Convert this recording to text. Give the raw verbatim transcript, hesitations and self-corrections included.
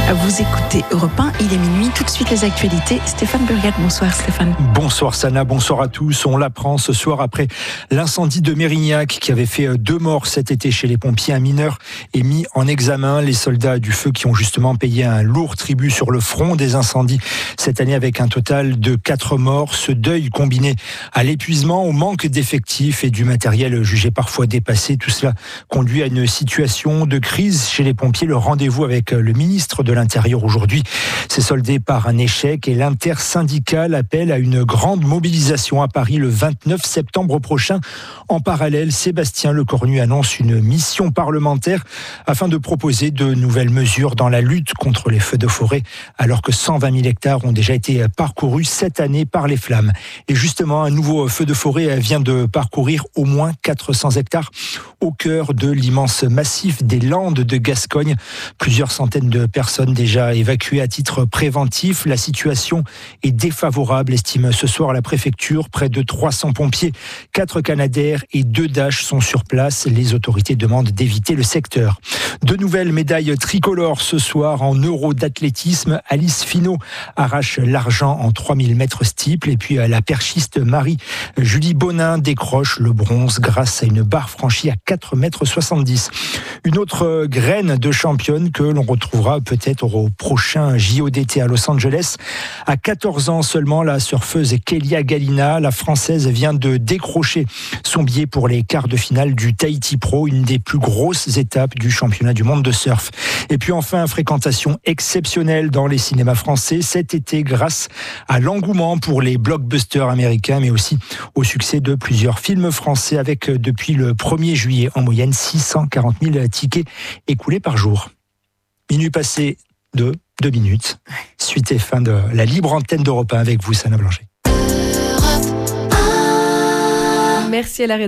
Vous écoutez Europe un, il est minuit, tout de suite les actualités. Stéphane Burgat, bonsoir Stéphane. Bonsoir Sana, bonsoir à tous. On l'apprend ce soir après l'incendie de Mérignac qui avait fait deux morts cet été chez les pompiers. Un mineur est mis en examen. Les soldats du feu qui ont justement payé un lourd tribut sur le front des incendies cette année avec un total de quatre morts. Ce deuil combiné à l'épuisement, au manque d'effectifs et du matériel jugé parfois dépassé, tout cela conduit à une situation de crise chez les pompiers. Le rendez-vous avec le ministre de l'Intérieur aujourd'hui s'est soldé par un échec et l'intersyndical appelle à une grande mobilisation à Paris le vingt-neuf septembre prochain. En parallèle, Sébastien Lecornu annonce une mission parlementaire afin de proposer de nouvelles mesures dans la lutte contre les feux de forêt, alors que cent vingt mille hectares ont déjà été parcourus cette année par les flammes. Et justement, un nouveau feu de forêt vient de parcourir au moins quatre cents hectares au cœur de l'immense massif des Landes de Gascogne. Plusieurs centaines de personnes déjà évacuées à titre préventif. La situation est défavorable, estime ce soir la préfecture. Près de trois cents pompiers, quatre Canadair et deux Dash sont sur place. Les autorités demandent d'éviter le secteur. De nouvelles médailles tricolores ce soir en euro d'athlétisme. Alice Finot arrache l'argent en trois mille mètres steeple. Et puis la perchiste Marie-Julie Bonin décroche le bronze grâce à une barre franchie à quatre mètres soixante-dix. Une autre graine de championne que l'on retrouvera peut-être au prochain J O d'été à Los Angeles. À quatorze ans seulement, la surfeuse Kélia Galina, la française, vient de décrocher son billet pour les quarts de finale du Tahiti Pro, une des plus grosses étapes du championnat du monde de surf. Et puis enfin, fréquentation exceptionnelle dans les cinémas français cet été grâce à l'engouement pour les blockbusters américains, mais aussi au succès de plusieurs films français avec depuis le premier juillet en moyenne six cent quarante mille tickets écoulés par jour. Minuit passé de deux minutes. Suite et fin de la libre antenne d'Europe un avec vous, Sana Blanchet. Merci à la